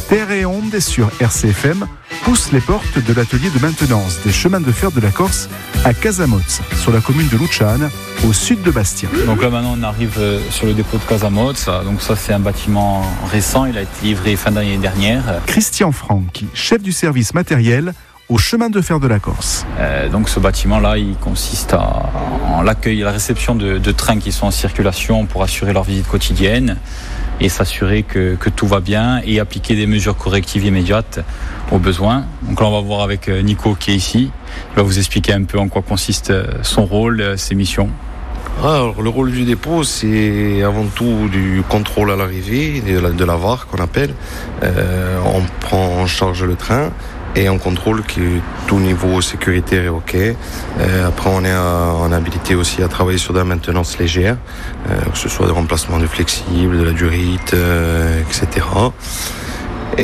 Terre et Onde sur RCFM pousse les portes de l'atelier de maintenance des chemins de fer de la Corse à Casamozza, sur la commune de Luciane, au sud de Bastia. Donc là maintenant on arrive sur le dépôt de Casamozza. Donc ça c'est un bâtiment récent, il a été livré fin d'année dernière. Christian Franchi, chef du service matériel au chemin de fer de la Corse. Donc ce bâtiment-là, il consiste en l'accueil et la réception de trains qui sont en circulation pour assurer leur visite quotidienne et s'assurer que tout va bien et appliquer des mesures correctives immédiates aux besoins. Donc là, on va voir avec Nico qui est ici. Il va vous expliquer un peu en quoi consiste son rôle, ses missions. Alors, le rôle du dépôt, c'est avant tout du contrôle à l'arrivée, de la VAR qu'on appelle. On prend en charge le train et on contrôle que tout niveau sécuritaire est OK. Après, on est habilité aussi à travailler sur de la maintenance légère, que ce soit des remplacements de flexibles, de la durite, etc.